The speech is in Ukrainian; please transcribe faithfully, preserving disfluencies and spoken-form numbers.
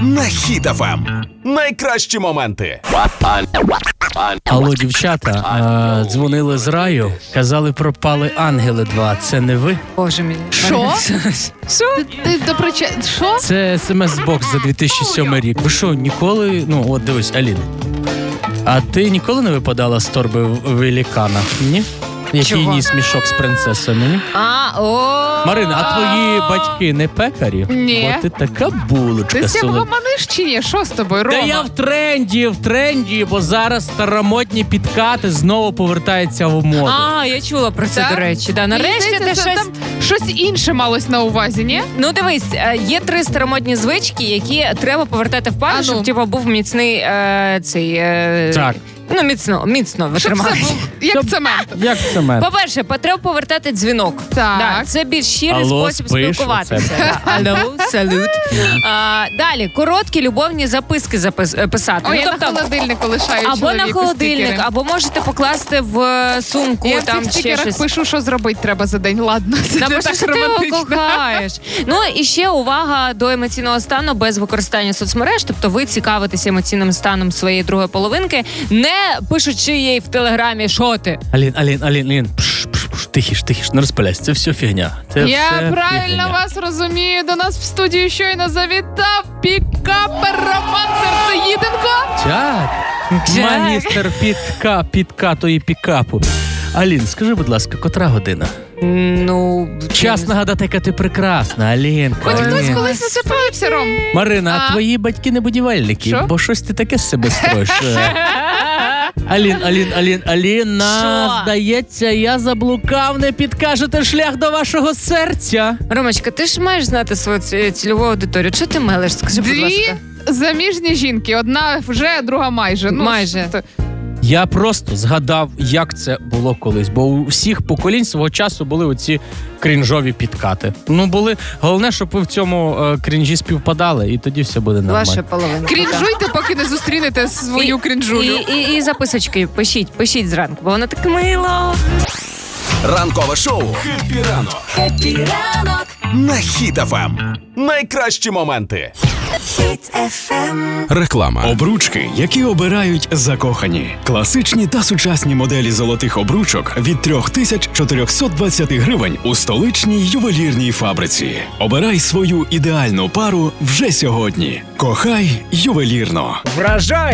на Хіт еф ем. Найкращі моменти. Алло, дівчата, а, дзвонили з раю, казали, пропали ангели два. Це не ви? Боже мій. Що? Що? Ти до прича... Що? Це смс-бокс за дві тисячі сьомий рік. Ви що, ніколи... Ну, от дивись, Аліна. А ти ніколи не випадала з торби великана? Ні? Який Чого? ніс мішок з принцесами, ні? А, о. Марина, а твої батьки не пекарі? Ні. Бо ти така булочка Ти себе солодка. гаманиш чи ні? Що з тобою, Рома? Та я в тренді, в тренді, бо зараз старомодні підкати знову повертаються в моду. А, я чула про це, Так? до речі. Да. Нарешті Мені ти здається, щось... там щось інше малось на увазі, ні? Ну, дивись, е, є три старомодні звички, які треба повертати в пару, А ну. щоб типу, був міцний е, цей... Е, Так. Ну, міцно, міцно Щоб це витримати. був як Щоб- цемент. Як цемент? По-перше, треба повертати дзвінок. Так. Да, це більш щирий Алло, спосіб спиш? спілкуватися. Оце. Да. Алло, салют. А, далі, короткі любовні записки запис, е, писати. Ой, Ну, я тобто, на холодильнику лишаю або на чоловіку холодильник, стікери. або можете покласти в е, сумку, Я в там цих ще стікерах щось. пишу, що зробити треба за день. Ладно, це Та не бо що так ж ти його романтично. кохаєш? Ну і ще увага до емоційного стану без використання соцмереж. Тобто ви цікавитеся емоційним станом своєї другої половинки, не пишучи їй в телеграмі, що ти. Алін, Алін, Алін, Алін, пш, пш, пш, тихіш, тихіш, не розпиляйся, це все фігня. Це Я все правильно фігня. вас розумію. До нас в студію щойно завітав пікапер Роман Серцеїденко. Так, Чак. магістр підка, підкату і пікапу. Алін, скажи, будь ласка, котра година? Ну, Час нагадати, яка ти прекрасна, Алінка. Хоч хтось Алін. колись на це повівся, Ром. Марина, а А? твої батьки не будівельники, Що? бо щось ти таке з себе строїш. Алін, Алін, Алін, Аліна, Що? здається, я заблукав, не підкажете шлях до вашого серця. Ромочка, ти ж маєш знати свою ці- цільову аудиторію. Чого ти мелиш? Скажи, будь Дві ласка. заміжні жінки. Одна вже, друга майже. Ну, Майже. то- Я просто згадав, як це було колись, бо у всіх поколінь свого часу були оці крінжові підкати. Ну, були. Головне, щоб ви в цьому е, крінжі співпадали, і тоді все буде нормально. Ваша половина. Крінжуйте, поки не зустрінете свою крінжулю. І, і, і записочки пишіть, пишіть зранку, бо воно так мило. Ранкове шоу «Хеппі ранок» Хеппі ранок, на Хіт еф ем. Найкращі моменти. Хіт еф ем. Реклама. Обручки, які обирають закохані. Класичні та сучасні моделі золотих обручок від три тисячі чотириста двадцять гривень у столичній ювелірній фабриці. Обирай свою ідеальну пару вже сьогодні. Кохай ювелірно. Вражай!